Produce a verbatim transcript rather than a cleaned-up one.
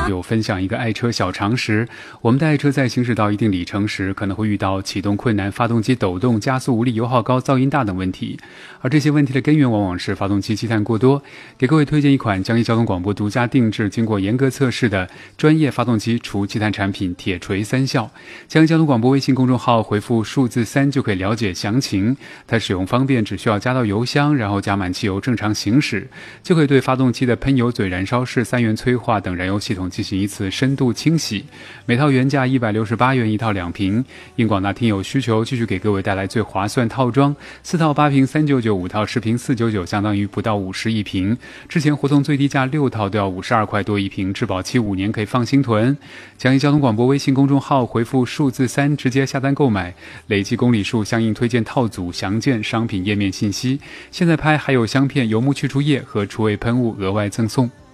有分享一个爱车小常识。我们的爱车在行驶到一定里程时，可能会遇到启动困难、发动机抖动、加速无力、油耗高、噪音大等问题，而这些问题的根源往往是发动机积碳过多。给各位推荐一款江西交通广播独家定制、经过严格测试的专业发动机除积碳产品铁锤三效。江西交通广播微信公众号回复数字三就可以了解详情。它使用方便，只需要加到油箱，然后加满汽油正常行驶，就可以对发动机的喷油嘴、燃烧室、三元催化等燃油系统进行一次深度清洗。每套原价一百六十八元一套两瓶，应广大听友需求，继续给各位带来最划算套装，四套八瓶三百九十九，五套十瓶四百九十九，相当于不到五十一瓶。之前活动最低价六套都要五十二块多一瓶，质保期五年，可以放心囤。江西交通广播微信公众号回复数字三直接下单购买，累计公里数相应推荐套组详见商品页面信息。现在拍还有香片、油幕去除液和除味喷雾额外赠送。